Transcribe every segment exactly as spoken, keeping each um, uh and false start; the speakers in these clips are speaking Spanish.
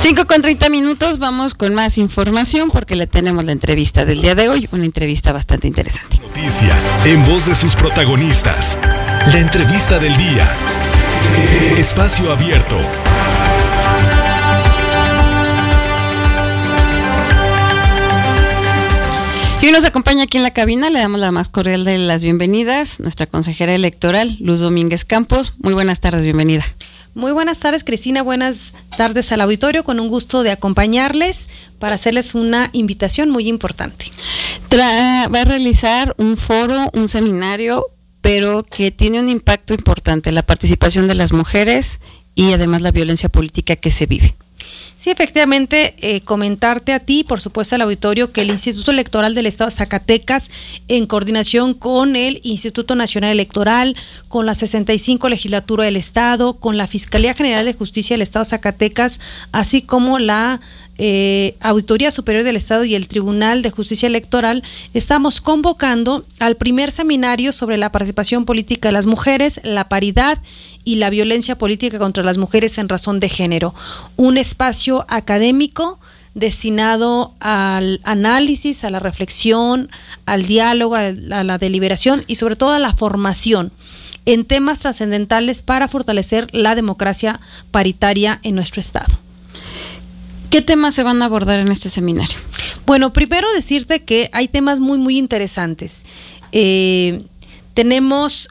cinco con treinta minutos, vamos con más información porque le tenemos la entrevista del día de hoy, una entrevista bastante interesante. Noticia, en voz de sus protagonistas. La entrevista del día. Espacio abierto. Y hoy nos acompaña aquí en la cabina, le damos la más cordial de las bienvenidas, nuestra consejera electoral, Luz Domínguez Campos. Muy buenas tardes, bienvenida. Muy buenas tardes, Cristina, buenas tardes al auditorio, con un gusto de acompañarles para hacerles una invitación muy importante. Tra- va a realizar un foro, un seminario, pero que tiene un impacto importante, la participación de las mujeres y además la violencia política que se vive. Sí, efectivamente, eh, comentarte a ti, por supuesto al auditorio, que el Instituto Electoral del Estado de Zacatecas, en coordinación con el Instituto Nacional Electoral, con la sesenta y cinco Legislatura del Estado, con la Fiscalía General de Justicia del Estado de Zacatecas, así como la Eh, Auditoría Superior del Estado y el Tribunal de Justicia Electoral, estamos convocando al primer seminario sobre la participación política de las mujeres, la paridad y la violencia política contra las mujeres en razón de género. Un espacio académico destinado al análisis, a la reflexión, al diálogo, a la deliberación y sobre todo a la formación en temas trascendentales para fortalecer la democracia paritaria en nuestro Estado. ¿Qué temas se van a abordar en este seminario? Bueno, primero decirte que hay temas muy, muy interesantes. Eh, tenemos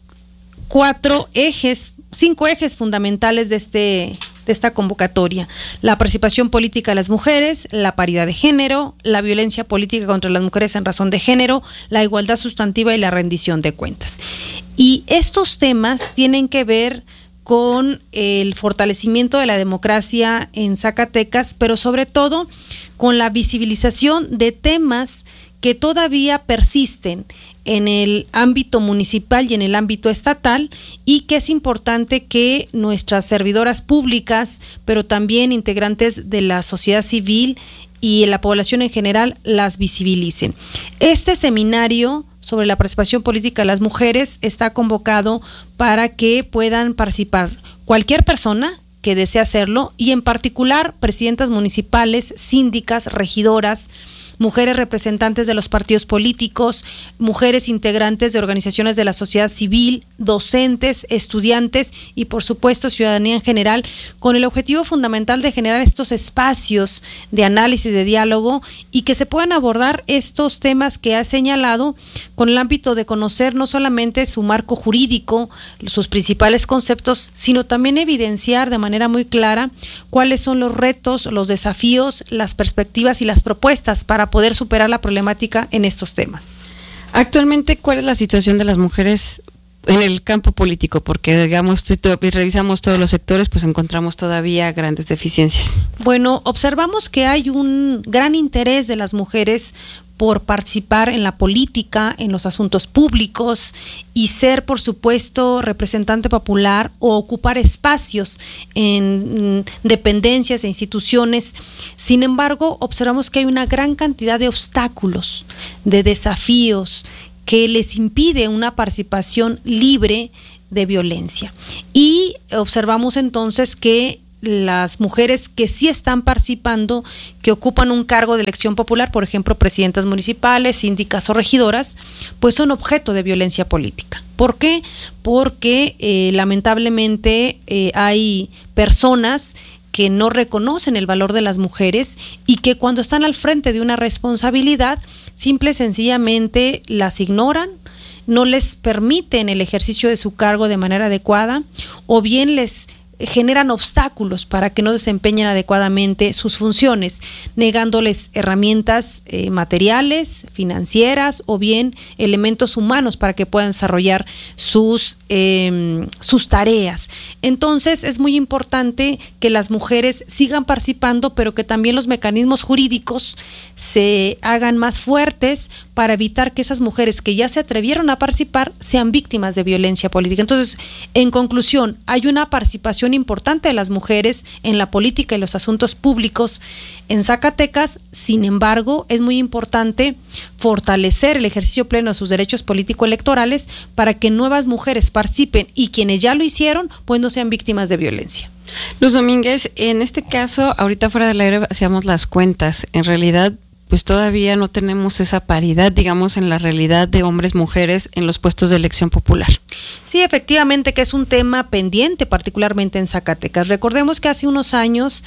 cuatro ejes, cinco ejes fundamentales de, este, de esta convocatoria: la participación política de las mujeres, la paridad de género, la violencia política contra las mujeres en razón de género, la igualdad sustantiva y la rendición de cuentas. Y estos temas tienen que ver con el fortalecimiento de la democracia en Zacatecas, pero sobre todo con la visibilización de temas que todavía persisten en el ámbito municipal y en el ámbito estatal, y que es importante que nuestras servidoras públicas, pero también integrantes de la sociedad civil y la población en general, las visibilicen. Este seminario sobre la participación política de las mujeres está convocado para que puedan participar cualquier persona que desee hacerlo, y en particular presidentas municipales, síndicas, regidoras, mujeres representantes de los partidos políticos, mujeres integrantes de organizaciones de la sociedad civil, docentes, estudiantes y por supuesto ciudadanía en general, con el objetivo fundamental de generar estos espacios de análisis, de diálogo, y que se puedan abordar estos temas que ha señalado con el ámbito de conocer no solamente su marco jurídico, sus principales conceptos, sino también evidenciar de manera muy clara cuáles son los retos, los desafíos, las perspectivas y las propuestas para poder superar la problemática en estos temas. Actualmente, ¿cuál es la situación de las mujeres en el campo político? Porque, digamos, si revisamos todos los sectores, pues encontramos todavía grandes deficiencias. Bueno, observamos que hay un gran interés de las mujeres por participar en la política, en los asuntos públicos y ser, por supuesto, representante popular o ocupar espacios en dependencias e instituciones. Sin embargo, observamos que hay una gran cantidad de obstáculos, de desafíos que les impide una participación libre de violencia. Y observamos entonces que las mujeres que sí están participando, que ocupan un cargo de elección popular, por ejemplo, presidentas municipales, síndicas o regidoras, pues son objeto de violencia política. ¿Por qué? Porque eh, lamentablemente eh, hay personas que no reconocen el valor de las mujeres y que cuando están al frente de una responsabilidad, simple y sencillamente las ignoran, no les permiten el ejercicio de su cargo de manera adecuada, o bien les generan obstáculos para que no desempeñen adecuadamente sus funciones, negándoles herramientas eh, materiales, financieras o bien elementos humanos para que puedan desarrollar sus, eh, sus tareas. Entonces es muy importante que las mujeres sigan participando, pero que también los mecanismos jurídicos se hagan más fuertes para evitar que esas mujeres que ya se atrevieron a participar sean víctimas de violencia política. Entonces, en conclusión, hay una participación importante de las mujeres en la política y los asuntos públicos en Zacatecas. Sin embargo, es muy importante fortalecer el ejercicio pleno de sus derechos político-electorales para que nuevas mujeres participen y quienes ya lo hicieron, pues no sean víctimas de violencia. Luz Domínguez, en este caso, ahorita fuera del aire hacíamos las cuentas. En realidad, pues todavía no tenemos esa paridad, digamos, en la realidad de hombres-mujeres en los puestos de elección popular. Sí, efectivamente que es un tema pendiente, particularmente en Zacatecas. Recordemos que hace unos años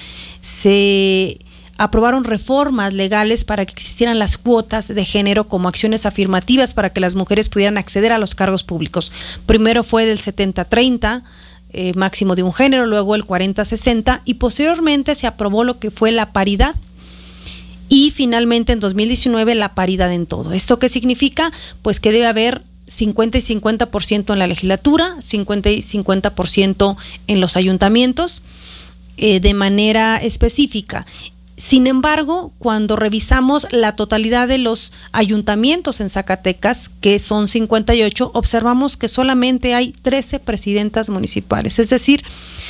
se aprobaron reformas legales para que existieran las cuotas de género como acciones afirmativas para que las mujeres pudieran acceder a los cargos públicos. Primero fue del setenta treinta, eh, máximo de un género, luego el cuarenta sesenta y posteriormente se aprobó lo que fue la paridad. Y finalmente en dos mil diecinueve la paridad en todo. ¿Esto qué significa? Pues que debe haber cincuenta y cincuenta por ciento en la legislatura, cincuenta y cincuenta por ciento en los ayuntamientos, eh, de manera específica. Sin embargo, cuando revisamos la totalidad de los ayuntamientos en Zacatecas, que son cincuenta y ocho, observamos que solamente hay trece presidentas municipales, es decir,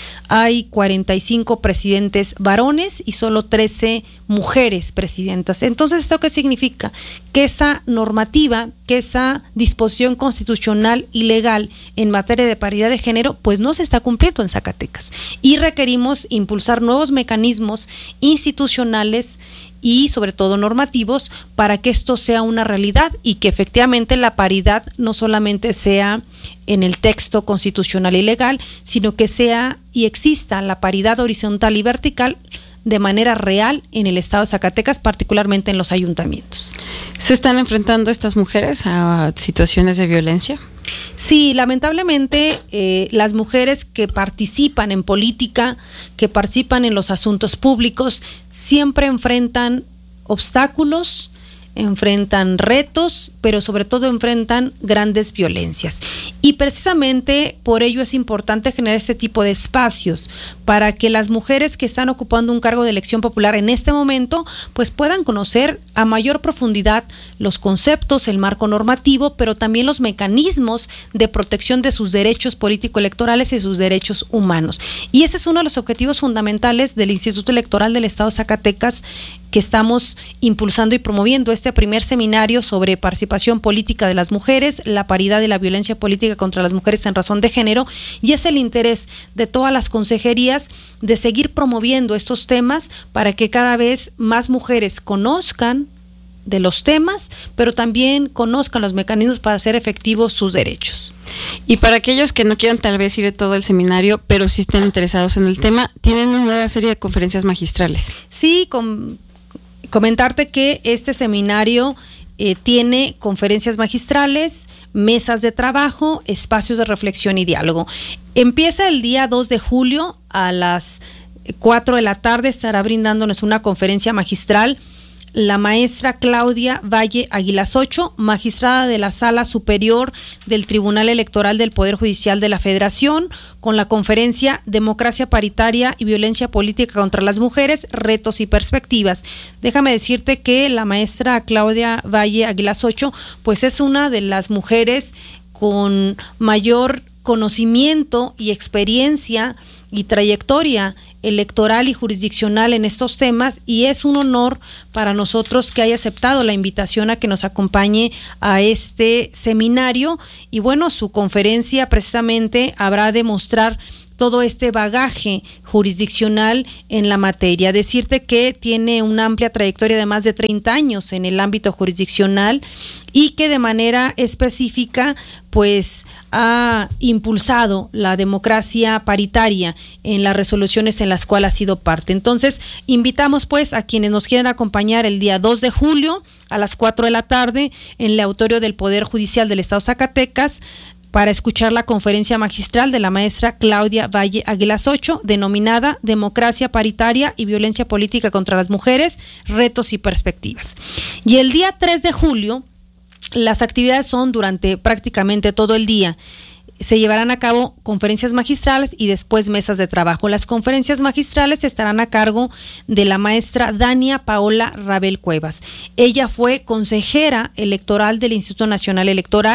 hay cuarenta y cinco presidentes varones y solo trece mujeres presidentas. Entonces, ¿esto qué significa? Que esa normativa, que esa disposición constitucional y legal en materia de paridad de género, pues no se está cumpliendo en Zacatecas. Y requerimos impulsar nuevos mecanismos institucionales y sobre todo normativos para que esto sea una realidad y que efectivamente la paridad no solamente sea en el texto constitucional y legal, sino que sea y exista la paridad horizontal y vertical de manera real en el estado de Zacatecas, particularmente en los ayuntamientos. ¿Se están enfrentando estas mujeres a situaciones de violencia? Sí, lamentablemente eh, las mujeres que participan en política, que participan en los asuntos públicos, siempre enfrentan obstáculos, enfrentan retos, pero sobre todo enfrentan grandes violencias. Y precisamente por ello es importante generar este tipo de espacios para que las mujeres que están ocupando un cargo de elección popular en este momento, pues puedan conocer a mayor profundidad los conceptos, el marco normativo, pero también los mecanismos de protección de sus derechos político-electorales y sus derechos humanos. Y ese es uno de los objetivos fundamentales del Instituto Electoral del Estado de Zacatecas, que estamos impulsando y promoviendo este primer seminario sobre participación política de las mujeres, la paridad y la violencia política contra las mujeres en razón de género, y es el interés de todas las consejerías de seguir promoviendo estos temas para que cada vez más mujeres conozcan de los temas, pero también conozcan los mecanismos para hacer efectivos sus derechos. Y para aquellos que no quieran tal vez ir a todo el seminario, pero sí estén interesados en el tema, tienen una serie de conferencias magistrales. Sí, con comentarte que este seminario eh, tiene conferencias magistrales, mesas de trabajo, espacios de reflexión y diálogo. Empieza el día dos de julio a las cuatro de la tarde, estará brindándonos una conferencia magistral la maestra Claudia Valle Aguilas Ocho, magistrada de la Sala Superior del Tribunal Electoral del Poder Judicial de la Federación, con la conferencia Democracia Paritaria y Violencia Política contra las Mujeres, Retos y Perspectivas. Déjame decirte que la maestra Claudia Valle Aguilas Ocho, pues es una de las mujeres con mayor conocimiento y experiencia y trayectoria electoral y jurisdiccional en estos temas, y es un honor para nosotros que haya aceptado la invitación a que nos acompañe a este seminario. Y bueno, su conferencia precisamente habrá de mostrar todo este bagaje jurisdiccional en la materia. Decirte que tiene una amplia trayectoria de más de treinta años en el ámbito jurisdiccional y que de manera específica pues ha impulsado la democracia paritaria en las resoluciones en las cuales ha sido parte. Entonces, invitamos pues a quienes nos quieran acompañar el día dos de julio a las cuatro de la tarde en el auditorio del Poder Judicial del Estado de Zacatecas para escuchar la conferencia magistral de la maestra Claudia Valle Aguilas Ocho, denominada Democracia Paritaria y Violencia Política contra las Mujeres, Retos y Perspectivas. Y el día tres de julio, las actividades son durante prácticamente todo el día. Se llevarán a cabo conferencias magistrales y después mesas de trabajo. Las conferencias magistrales estarán a cargo de la maestra Dania Paola Rabel Cuevas. Ella fue consejera electoral del Instituto Nacional Electoral,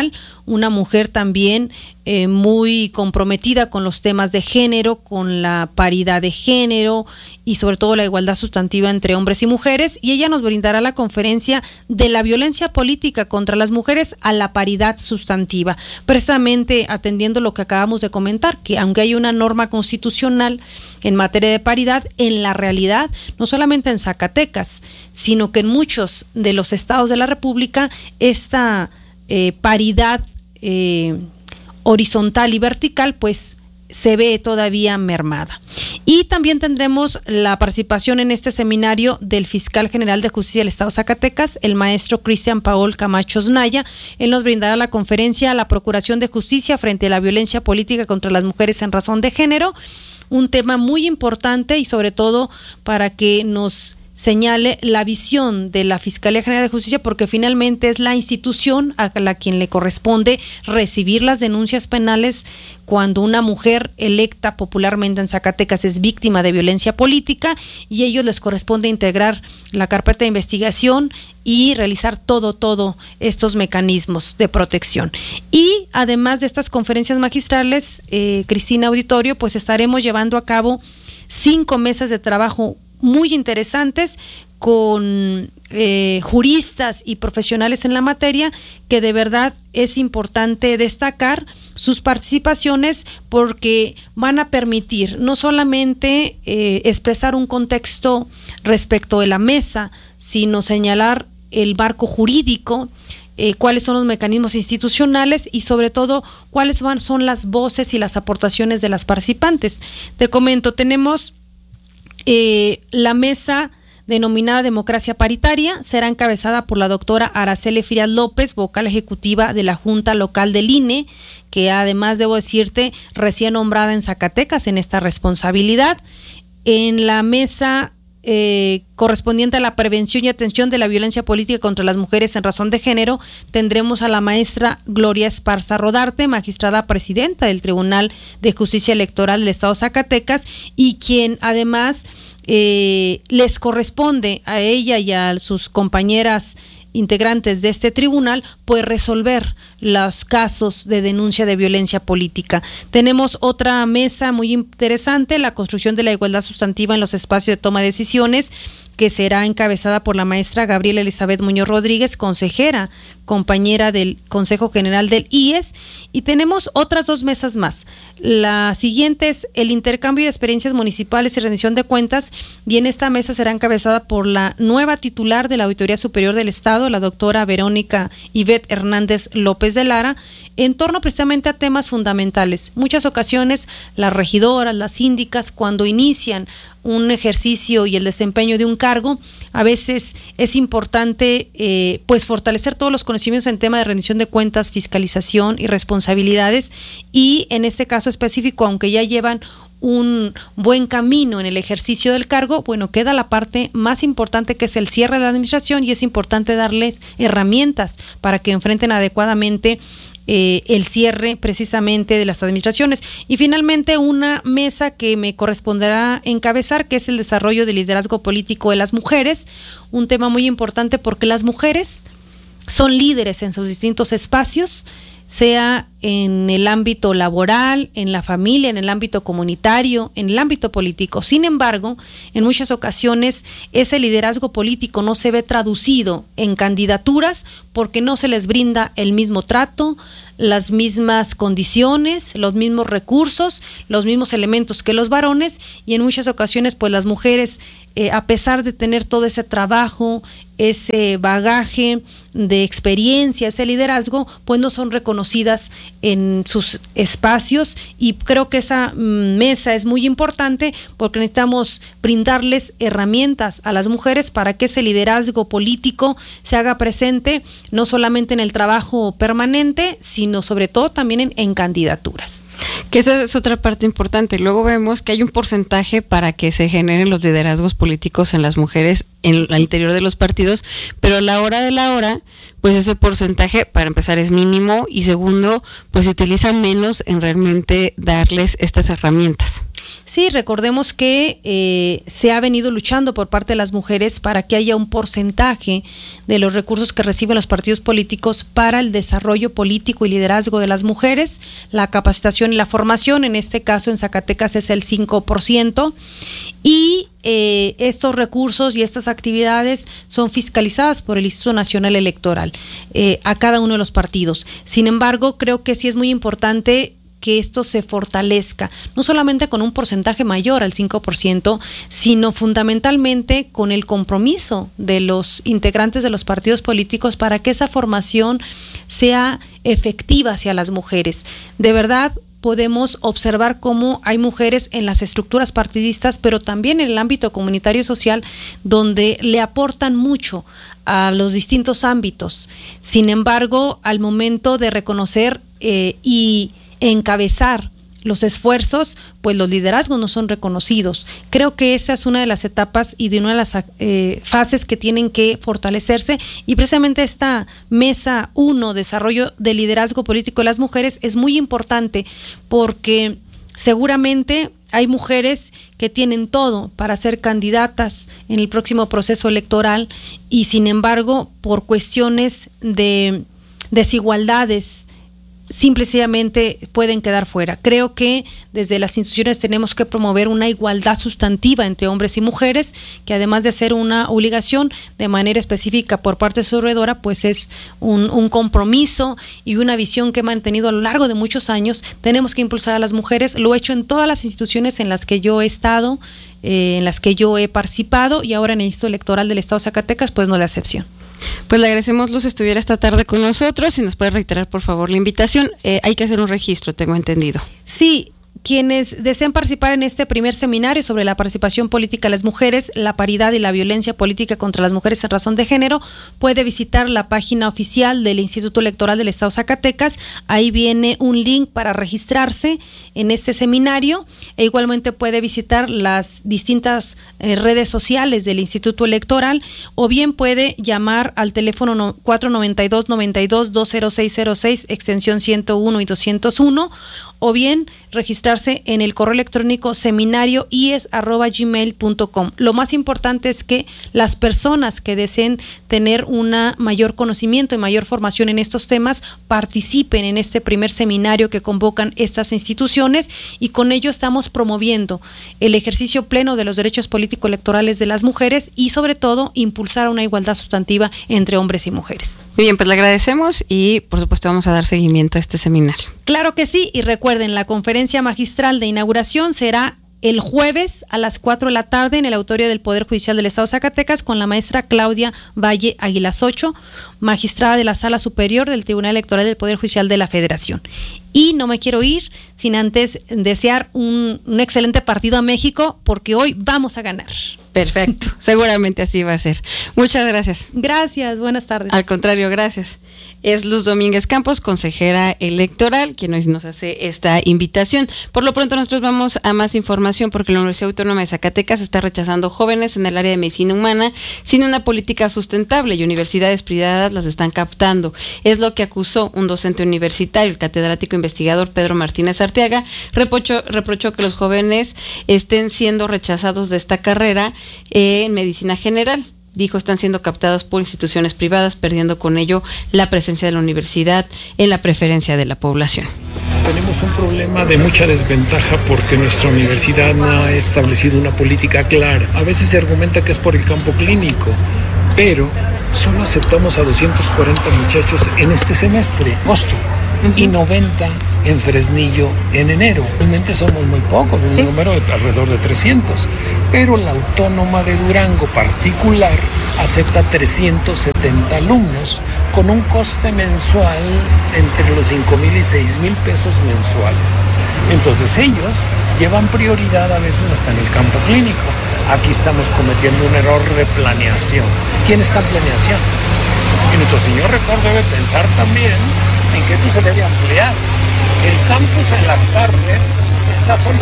una mujer también eh, muy comprometida con los temas de género, con la paridad de género y sobre todo la igualdad sustantiva entre hombres y mujeres, y ella nos brindará la conferencia de la violencia política contra las mujeres a la paridad sustantiva, precisamente atendiendo lo que acabamos de comentar, que aunque hay una norma constitucional en materia de paridad, en la realidad, no solamente en Zacatecas, sino que en muchos de los estados de la República, esta eh, paridad eh, horizontal y vertical, pues se ve todavía mermada. Y también tendremos la participación en este seminario del fiscal general de justicia del estado de Zacatecas, el maestro Cristian Paul Camacho Naya. Él nos brindará la conferencia La Procuración de Justicia frente a la violencia política contra las mujeres en razón de género, un tema muy importante y sobre todo para que nos señale la visión de la Fiscalía General de Justicia, porque finalmente es la institución a la quien le corresponde recibir las denuncias penales cuando una mujer electa popularmente en Zacatecas es víctima de violencia política, y a ellos les corresponde integrar la carpeta de investigación y realizar todo, todo estos mecanismos de protección. Y además de estas conferencias magistrales, eh, Cristina Auditorio, pues estaremos llevando a cabo cinco mesas de trabajo muy interesantes con eh, juristas y profesionales en la materia, que de verdad es importante destacar sus participaciones porque van a permitir no solamente eh, expresar un contexto respecto de la mesa, sino señalar el marco jurídico, eh, cuáles son los mecanismos institucionales y sobre todo cuáles van, son las voces y las aportaciones de las participantes. Te comento, tenemos Eh, la mesa denominada Democracia Paritaria, será encabezada por la doctora Araceli Frías López, vocal ejecutiva de la Junta Local del I N E, que además, debo decirte, recién nombrada en Zacatecas en esta responsabilidad. En la mesa eh, correspondiente a la prevención y atención de la violencia política contra las mujeres en razón de género, tendremos a la maestra Gloria Esparza Rodarte, magistrada presidenta del Tribunal de Justicia Electoral del Estado de Zacatecas, y quien además eh, les corresponde a ella y a sus compañeras integrantes de este tribunal, pues resolver los casos de denuncia de violencia política. Tenemos otra mesa muy interesante, la construcción de la igualdad sustantiva en los espacios de toma de decisiones, que será encabezada por la maestra Gabriela Elizabeth Muñoz Rodríguez, consejera, compañera del Consejo General del I E S, y tenemos otras dos mesas más. La siguiente es el intercambio de experiencias municipales y rendición de cuentas, y en esta mesa será encabezada por la nueva titular de la Auditoría Superior del Estado, la doctora Verónica Ivette Hernández López de Lara, en torno precisamente a temas fundamentales. Muchas ocasiones las regidoras, las síndicas, cuando inician un ejercicio y el desempeño de un cargo, a veces es importante eh, pues fortalecer todos los conocimientos en tema de rendición de cuentas, fiscalización y responsabilidades, y en este caso específico, aunque ya llevan un buen camino en el ejercicio del cargo, bueno, queda la parte más importante, que es el cierre de la administración, y es importante darles herramientas para que enfrenten adecuadamente Eh, el cierre precisamente de las administraciones. Y finalmente una mesa que me corresponderá encabezar, que es el desarrollo del liderazgo político de las mujeres, un tema muy importante porque las mujeres son líderes en sus distintos espacios, sea en el ámbito laboral, en la familia, en el ámbito comunitario, en el ámbito político. Sin embargo, en muchas ocasiones ese liderazgo político no se ve traducido en candidaturas porque no se les brinda el mismo trato, las mismas condiciones, los mismos recursos, los mismos elementos que los varones, y en muchas ocasiones pues las mujeres, eh, a pesar de tener todo ese trabajo, ese bagaje de experiencia, ese liderazgo, pues no son reconocidas en sus espacios, y creo que esa mesa es muy importante porque necesitamos brindarles herramientas a las mujeres para que ese liderazgo político se haga presente no solamente en el trabajo permanente, sino sobre todo también en, en candidaturas. Que esa es otra parte importante. Luego vemos que hay un porcentaje para que se generen los liderazgos políticos en las mujeres en el interior de los partidos, pero a la hora de la hora, pues ese porcentaje, para empezar, es mínimo, y segundo, pues se utiliza menos en realmente darles estas herramientas. Sí, recordemos que eh, se ha venido luchando por parte de las mujeres para que haya un porcentaje de los recursos que reciben los partidos políticos para el desarrollo político y liderazgo de las mujeres, la capacitación y la formación. En este caso en Zacatecas es el cinco por ciento, y eh, estos recursos y estas actividades son fiscalizadas por el Instituto Nacional Electoral eh, a cada uno de los partidos. Sin embargo, creo que sí es muy importante que esto se fortalezca, no solamente con un porcentaje mayor al cinco por ciento, sino fundamentalmente con el compromiso de los integrantes de los partidos políticos para que esa formación sea efectiva hacia las mujeres. De verdad, podemos observar cómo hay mujeres en las estructuras partidistas, pero también en el ámbito comunitario y social, donde le aportan mucho a los distintos ámbitos. Sin embargo, al momento de reconocer eh, y encabezar los esfuerzos, pues los liderazgos no son reconocidos. Creo que esa es una de las etapas y de una de las eh, fases que tienen que fortalecerse, y precisamente esta mesa uno, desarrollo del liderazgo político de las mujeres, es muy importante porque seguramente hay mujeres que tienen todo para ser candidatas en el próximo proceso electoral y sin embargo por cuestiones de desigualdades simplemente pueden quedar fuera. Creo que desde las instituciones tenemos que promover una igualdad sustantiva entre hombres y mujeres, que además de ser una obligación de manera específica por parte de su regidora, pues es un, un compromiso y una visión que he mantenido a lo largo de muchos años. Tenemos que impulsar a las mujeres, lo he hecho en todas las instituciones en las que yo he estado, eh, en las que yo he participado, y ahora en el Instituto Electoral del Estado de Zacatecas, pues no es la excepción. Pues le agradecemos, Luz, estuviera esta tarde con nosotros. Si nos puede reiterar, por favor, la invitación. Eh, hay que hacer un registro, tengo entendido. Sí, quienes deseen participar en este primer seminario sobre la participación política de las mujeres, la paridad y la violencia política contra las mujeres en razón de género, puede visitar la página oficial del Instituto Electoral del Estado de Zacatecas. Ahí viene un link para registrarse en este seminario, e igualmente puede visitar las distintas eh, redes sociales del Instituto Electoral, o bien puede llamar al teléfono no, cuatro noventa y dos, noventa y dos, dos cero seis cero seis, extensión ciento uno y doscientos uno, o bien registrarse en el correo electrónico seminario i e s arroba gmail punto com. Lo más importante es que las personas que deseen tener una mayor conocimiento y mayor formación en estos temas participen en este primer seminario que convocan estas instituciones, y con ello estamos promoviendo el ejercicio pleno de los derechos político-electorales de las mujeres y sobre todo impulsar una igualdad sustantiva entre hombres y mujeres. Muy bien, pues le agradecemos y por supuesto vamos a dar seguimiento a este seminario. Claro que sí, y recuerden, la conferencia magistral de inauguración será el jueves a las cuatro de la tarde en el auditorio del Poder Judicial del Estado de Zacatecas con la maestra Claudia Valle Aguilasocho, magistrada de la Sala Superior del Tribunal Electoral del Poder Judicial de la Federación. Y no me quiero ir sin antes desear un, un excelente partido a México, porque hoy vamos a ganar. Perfecto, seguramente así va a ser. Muchas gracias. Gracias, buenas tardes. Al contrario, gracias. Es Luz Domínguez Campos, consejera electoral, quien hoy nos hace esta invitación. Por lo pronto nosotros vamos a más información, porque la Universidad Autónoma de Zacatecas está rechazando jóvenes en el área de medicina humana sin una política sustentable, y universidades privadas las están captando. Es lo que acusó un docente universitario, el catedrático investigador Pedro Martínez Arteaga. Reprochó, reprochó que los jóvenes estén siendo rechazados de esta carrera en medicina general. Dijo, están siendo captados por instituciones privadas, perdiendo con ello la presencia de la universidad en la preferencia de la población. Tenemos un problema de mucha desventaja porque nuestra universidad no ha establecido una política clara. A veces se argumenta que es por el campo clínico, pero solo aceptamos a doscientos cuarenta muchachos en este semestre, agosto, uh-huh. y noventa en Fresnillo en enero. Realmente somos muy pocos, un ¿Sí? número de alrededor de trescientos, pero la Autónoma de Durango particular acepta trescientos setenta alumnos con un coste mensual entre los cinco mil y seis mil pesos mensuales. Entonces ellos llevan prioridad a veces hasta en el campo clínico. Aquí estamos cometiendo un error de planeación. ¿Quién está en planeación? Y nuestro señor rector debe pensar también en que esto se debe ampliar. El campus en las tardes está solo.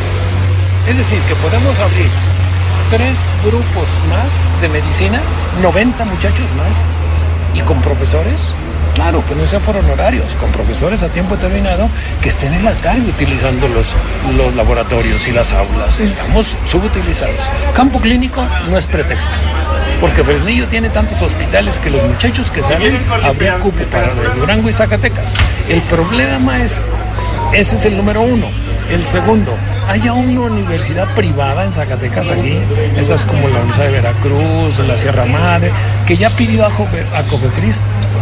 Es decir, que podemos abrir tres grupos más de medicina, noventa muchachos más, y con profesores, claro, que no sea por honorarios, con profesores a tiempo determinado que estén en la tarde utilizando los, los laboratorios y las aulas. Estamos subutilizados. Campo clínico no es pretexto, porque Fresnillo tiene tantos hospitales que los muchachos que salen habría cupo para Durango y Zacatecas. El problema es, ese es el número uno. El segundo, haya una universidad privada en Zacatecas aquí, esas como la Universidad de Veracruz, la Sierra Madre, que ya pidió a, Jove, a Cofepris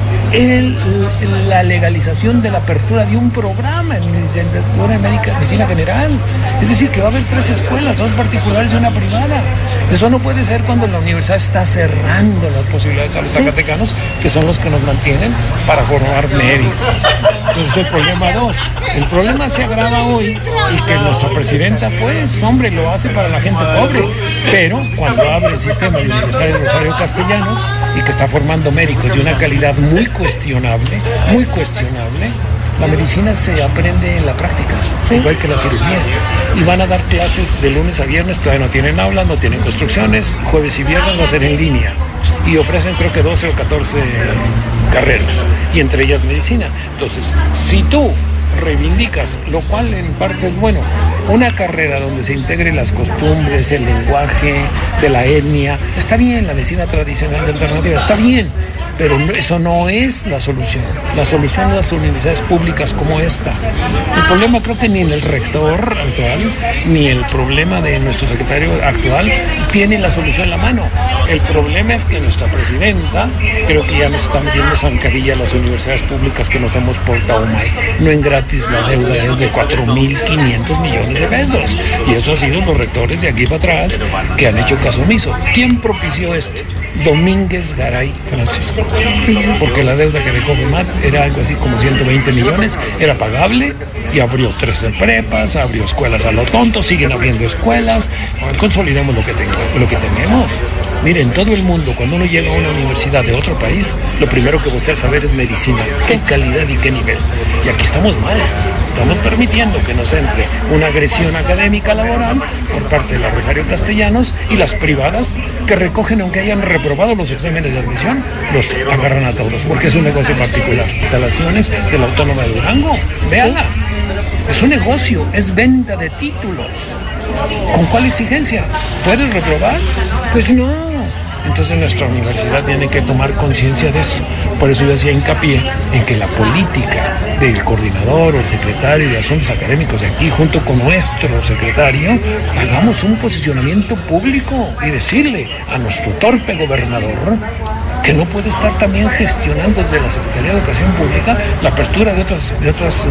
el, la legalización de la apertura de un programa en licenciatura en medicina general. Es decir, que va a haber tres escuelas, dos particulares y una privada. Eso no puede ser cuando la universidad está cerrando las posibilidades a los zacatecanos, que son los que nos mantienen para formar médicos. Entonces el problema dos. El problema se agrava hoy y que nuestra presidenta, pues, hombre, lo hace para la gente pobre. Pero cuando abre el sistema de universidades Rosario Castellanos y que está formando médicos de una calidad muy cuestionable, muy cuestionable, la medicina se aprende en la práctica, ¿sí? Igual que la cirugía. Y van a dar clases de lunes a viernes, todavía no tienen aulas, no tienen construcciones, jueves y viernes va a ser en línea. Y ofrecen creo que doce o catorce carreras, y entre ellas medicina. Entonces, si tú reivindicas, lo cual en parte es bueno, una carrera donde se integre las costumbres, el lenguaje de la etnia, está bien, la medicina tradicional de alternativa, está bien, pero eso no es la solución. La solución es las universidades públicas como esta. El problema creo que ni el rector actual, ni el problema de nuestro secretario actual tiene la solución en la mano. El problema es que nuestra presidenta creo que ya nos está metiendo zancadilla a las universidades públicas que nos hemos portado mal. No en gratis, la deuda es de cuatro mil quinientos millones de pesos. Y eso ha sido los rectores de aquí para atrás que han hecho caso omiso. ¿Quién propició esto? Domínguez Garay Francisco. Porque la deuda que dejó FEMAT era algo así como ciento veinte millones, era pagable y abrió trece prepas, abrió escuelas a lo tonto, siguen abriendo escuelas. Consolidemos lo que, tengo, lo que tenemos. Miren, en todo el mundo, cuando uno llega a una universidad de otro país, lo primero que busca saber es medicina, qué calidad y qué nivel. Y aquí estamos mal, estamos permitiendo que nos entre una agresión académica laboral por parte de la Rosario Castellanos y las privadas que recogen, aunque hayan reprobado los exámenes de admisión, los agarran a todos, porque es un negocio particular. Instalaciones de la Autónoma de Durango, véala. Es un negocio, es venta de títulos. ¿Con cuál exigencia? ¿Puedes reprobar? Pues no. Entonces nuestra universidad tiene que tomar conciencia de eso. Por eso yo hacía hincapié en que la política del coordinador o el secretario de Asuntos Académicos de aquí, junto con nuestro secretario, hagamos un posicionamiento público y decirle a nuestro torpe gobernador que no puede estar también gestionando desde la Secretaría de Educación Pública la apertura de otras, de otras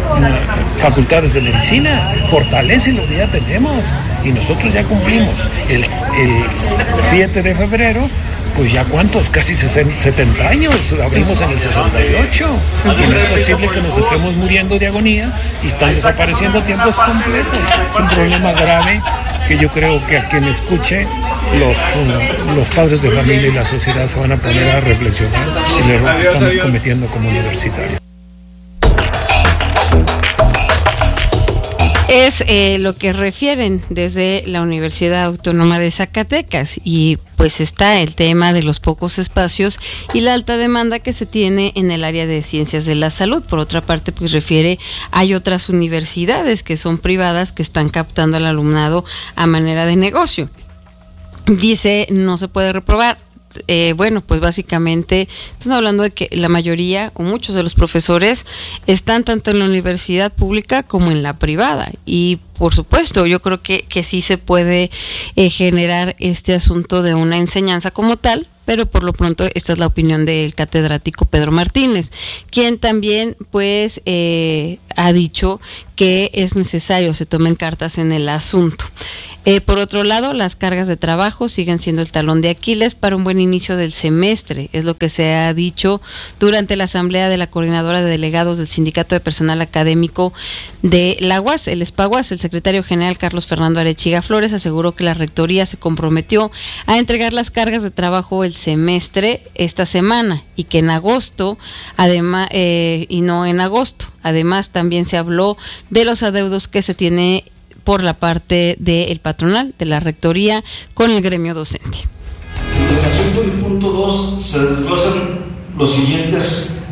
uh, facultades de medicina. Fortalece lo que ya tenemos y nosotros ya cumplimos. El, el siete de febrero, pues ya cuántos, casi setenta años, abrimos en el sesenta y ocho. Y no es posible que nos estemos muriendo de agonía y están desapareciendo tiempos completos. Es un problema grave que yo creo que a quien escuche, los, uh, los padres de familia y la sociedad se van a poner a reflexionar el error que estamos cometiendo como universitarios. Es eh, lo que refieren desde la Universidad Autónoma de Zacatecas, y pues está el tema de los pocos espacios y la alta demanda que se tiene en el área de ciencias de la salud. Por otra parte, pues refiere, hay otras universidades que son privadas que están captando al alumnado a manera de negocio. Dice, no se puede reprobar. Eh, bueno, pues básicamente estamos hablando de que la mayoría o muchos de los profesores están tanto en la universidad pública como en la privada, y por supuesto yo creo que, que sí se puede eh, generar este asunto de una enseñanza como tal, pero por lo pronto esta es la opinión del catedrático Pedro Martínez, quien también pues eh, ha dicho que es necesario se tomen cartas en el asunto. Eh, por otro lado, las cargas de trabajo siguen siendo el talón de Aquiles para un buen inicio del semestre, es lo que se ha dicho durante la asamblea de la coordinadora de delegados del Sindicato de Personal Académico de la U A S, el ESPAUAS. El secretario general Carlos Fernando Arechiga Flores aseguró que la rectoría se comprometió a entregar las cargas de trabajo el semestre esta semana y que en agosto, además, eh, y no en agosto, además también se habló de los adeudos que se tiene por la parte del patronal, de la rectoría, con el gremio docente. En el asunto del punto dos se desglosan los siguientes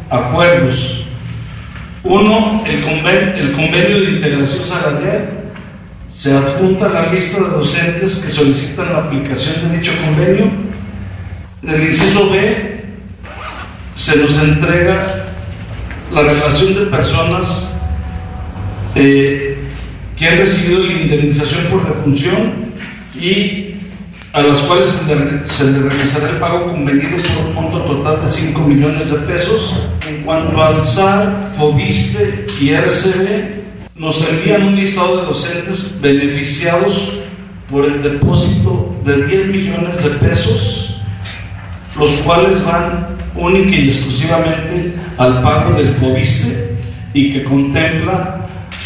acuerdos. Uno, el convenio, el convenio de integración salarial. Se adjunta la lista de docentes que solicitan la aplicación de dicho convenio. En el inciso B, se nos entrega la relación de personas eh, que han recibido la indemnización por defunción y a las cuales se le, se le realizará el pago convenido por un monto total de cinco millones de pesos. En cuanto al S A R, FOBISTE y R C B, nos envían un listado de docentes beneficiados por el depósito de diez millones de pesos, los cuales van única y exclusivamente al pago del FOBISTE y que contempla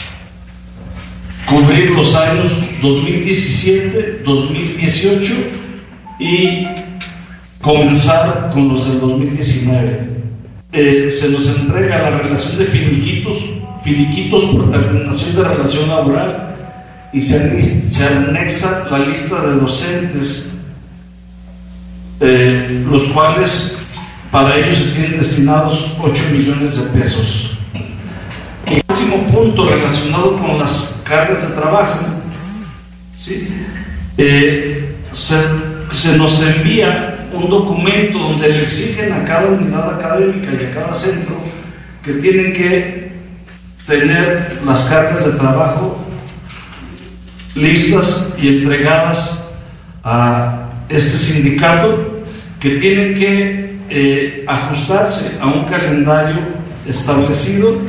cubrir los años dos mil diecisiete, dos mil dieciocho y comenzar con los del dos mil diecinueve. Eh, se nos entrega la relación de finiquitos, finiquitos por terminación de relación laboral y se, se anexa la lista de docentes, eh, los cuales para ellos se tienen destinados ocho millones de pesos. El último punto relacionado con las cargas de trabajo, ¿sí? eh, se, se nos envía un documento donde le exigen a cada unidad académica y a cada centro que tienen que tener las cargas de trabajo listas y entregadas a este sindicato, que tienen que eh, ajustarse a un calendario establecido.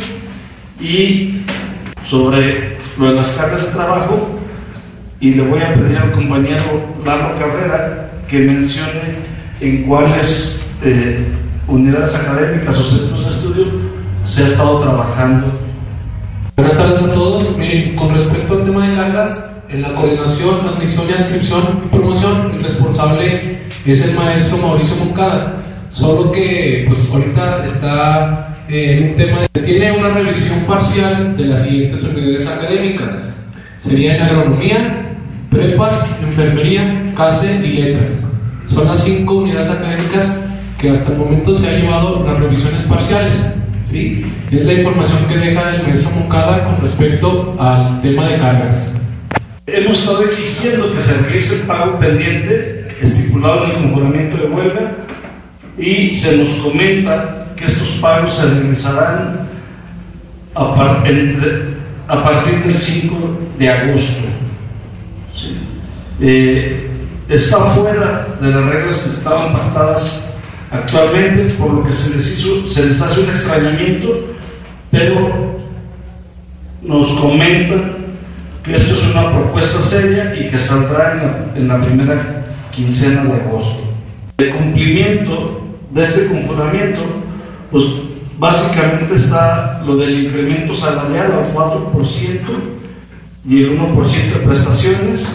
Y sobre lo de las cargas de trabajo, y le voy a pedir al compañero Lalo Cabrera que mencione en cuáles eh, unidades académicas o centros de estudio se ha estado trabajando. Buenas tardes a todos. Miren, con respecto al tema de cargas, en la coordinación, admisión y inscripción y promoción, el responsable es el maestro Mauricio Moncada, solo que pues ahorita está en un tema de, tiene una revisión parcial de las siguientes unidades académicas. Sería en agronomía, prepas, enfermería, CASE y letras. Son las cinco unidades académicas que hasta el momento se han llevado las revisiones parciales, ¿sí? Es la información que deja el maestro Moncada con respecto al tema de cargas. Hemos estado exigiendo que se realice el pago pendiente estipulado en el conjuramiento de huelga y se nos comenta que estos pagos se realizarán a, par entre, a partir del cinco de agosto. ¿Sí? Eh, está fuera de las reglas que estaban pactadas actualmente, por lo que se les, hizo, se les hace un extrañamiento, pero nos comentan que esto es una propuesta seria y que saldrá en la, en la primera quincena de agosto. El cumplimiento de este conjuramiento, pues básicamente está lo del incremento salarial al cuatro por ciento y el uno por ciento de prestaciones,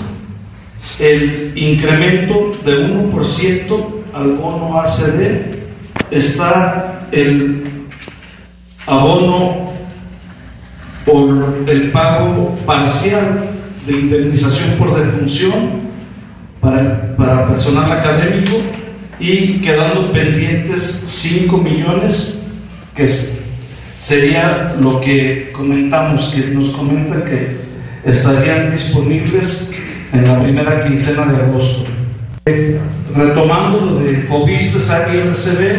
el incremento de uno por ciento al bono A C D, está el abono por el pago parcial de indemnización por defunción para, para personal académico, y quedando pendientes cinco millones, que sería lo que comentamos, que nos comentan que estarían disponibles en la primera quincena de agosto. Eh, retomando lo de FOBISTE, S A R y R C B,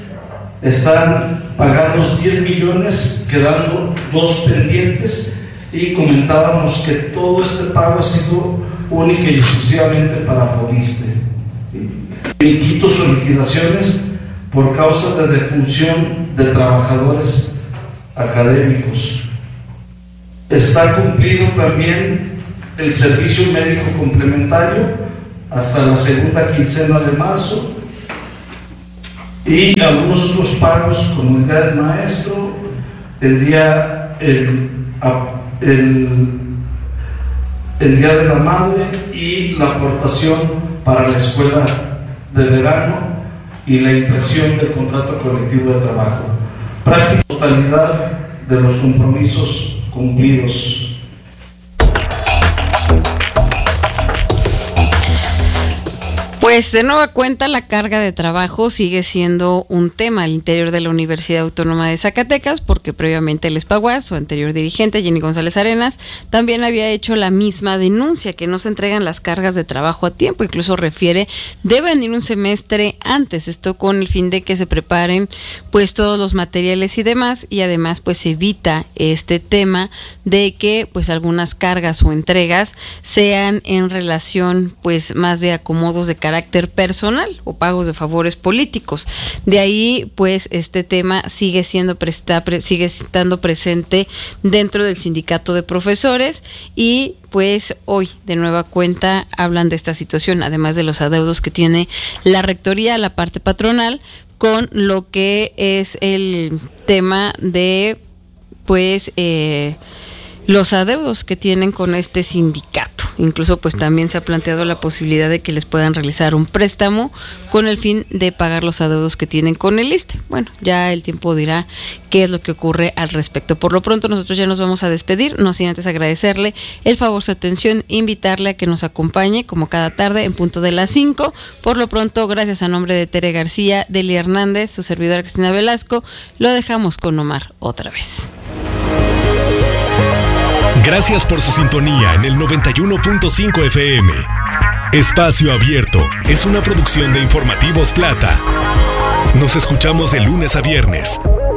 están pagados diez millones, quedando dos pendientes, y comentábamos que todo este pago ha sido única y exclusivamente para FOBISTE. Finiquitos o liquidaciones por causa de defunción de trabajadores académicos. Está cumplido también el servicio médico complementario hasta la segunda quincena de marzo, y algunos otros pagos como el día del maestro, el día el, el, el día de la madre y la aportación para la escuela de verano y la impresión del contrato colectivo de trabajo. Práctica totalidad de los compromisos cumplidos. Pues de nueva cuenta la carga de trabajo sigue siendo un tema al interior de la Universidad Autónoma de Zacatecas, porque previamente el Espaguas, su anterior dirigente, Jenny González Arenas, también había hecho la misma denuncia, que no se entregan las cargas de trabajo a tiempo, incluso refiere, deben ir un semestre antes, esto con el fin de que se preparen pues todos los materiales y demás, y además pues evita este tema de que pues algunas cargas o entregas sean en relación pues más de acomodos de carácter personal o pagos de favores políticos. De ahí pues este tema sigue siendo presta, sigue estando presente dentro del sindicato de profesores, y pues hoy de nueva cuenta hablan de esta situación, además de los adeudos que tiene la rectoría, la parte patronal, con lo que es el tema de pues eh, los adeudos que tienen con este sindicato. Incluso pues también se ha planteado la posibilidad de que les puedan realizar un préstamo con el fin de pagar los adeudos que tienen con el ISSSTE. Bueno, ya el tiempo dirá qué es lo que ocurre al respecto. Por lo pronto nosotros ya nos vamos a despedir, no sin antes agradecerle el favor, su atención, invitarle a que nos acompañe como cada tarde en punto de las cinco. Por lo pronto, gracias a nombre de Tere García, Delia Hernández, su servidora Cristina Velasco, lo dejamos con Omar otra vez. Gracias por su sintonía en el noventa y uno punto cinco F M. Espacio Abierto es una producción de Informativos Plata. Nos escuchamos de lunes a viernes.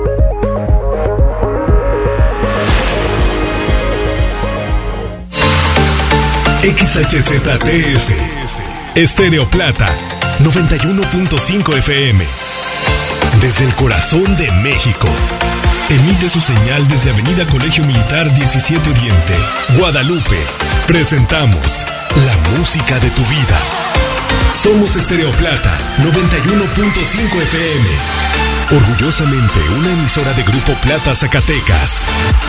X H Z T S Estéreo Plata noventa y uno punto cinco F M. Desde el corazón de México. Emite su señal desde Avenida Colegio Militar diecisiete Oriente, Guadalupe. Presentamos la música de tu vida. Somos Estéreo Plata noventa y uno punto cinco F M. Orgullosamente una emisora de Grupo Plata Zacatecas.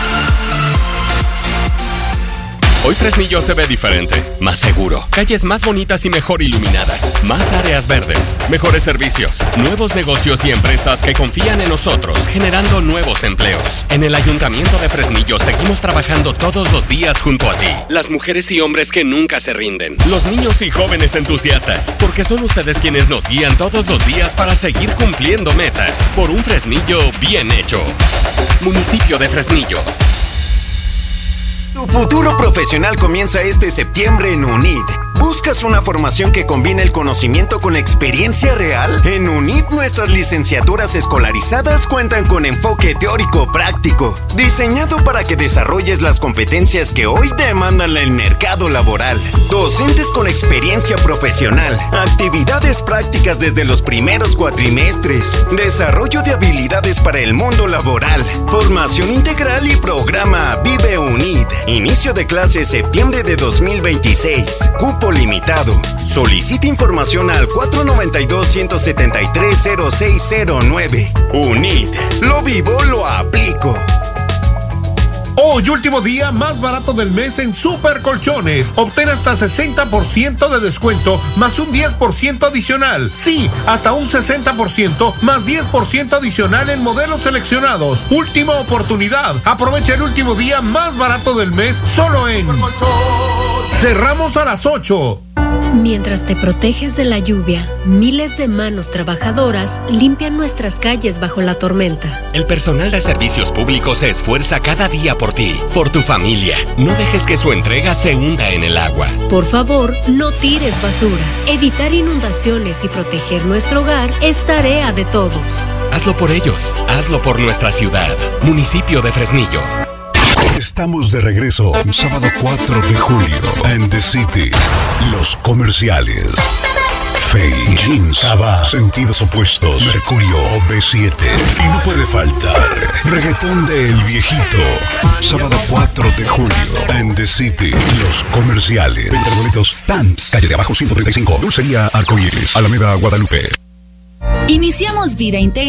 Hoy Fresnillo se ve diferente, más seguro, calles más bonitas y mejor iluminadas, más áreas verdes, mejores servicios, nuevos negocios y empresas que confían en nosotros, generando nuevos empleos. En el Ayuntamiento de Fresnillo seguimos trabajando todos los días junto a ti, las mujeres y hombres que nunca se rinden, los niños y jóvenes entusiastas, porque son ustedes quienes nos guían todos los días para seguir cumpliendo metas, por un Fresnillo bien hecho. Municipio de Fresnillo. Tu futuro profesional comienza este septiembre en U N I D. ¿Buscas una formación que combine el conocimiento con experiencia real? En U N I D nuestras licenciaturas escolarizadas cuentan con enfoque teórico práctico, diseñado para que desarrolles las competencias que hoy demandan el mercado laboral. Docentes con experiencia profesional, actividades prácticas desde los primeros cuatrimestres, desarrollo de habilidades para el mundo laboral, formación integral y programa Vive U N I D. Inicio de clases septiembre de dos mil veintiséis. Cupo limitado. Solicita información al cuatro nueve dos, uno siete tres, cero seis cero nueve. U N I D. Lo vivo, lo aplico. Hoy, último día más barato del mes en Super Colchones. Obtén hasta sesenta por ciento de descuento más un diez por ciento adicional. Sí, hasta un sesenta por ciento más diez por ciento adicional en modelos seleccionados. Última oportunidad. Aprovecha el último día más barato del mes solo en Cerramos a las ocho. Mientras te proteges de la lluvia, miles de manos trabajadoras limpian nuestras calles bajo la tormenta. El personal de servicios públicos se esfuerza cada día por ti, por tu familia. No dejes que su entrega se hunda en el agua. Por favor, no tires basura. Evitar inundaciones y proteger nuestro hogar es tarea de todos. Hazlo por ellos, hazlo por nuestra ciudad. Municipio de Fresnillo. Estamos de regreso, sábado cuatro de julio, en The City. Los comerciales. Fey, Jeans, Cabá, Sentidos Opuestos, Mercurio, O B siete. Y no puede faltar, reggaetón de El Viejito. Sábado cuatro de julio, en The City. Los comerciales. Venta de boletos Stamps, calle de abajo ciento treinta y cinco. Dulcería Arcoíris, Alameda, Guadalupe. Iniciamos vida integral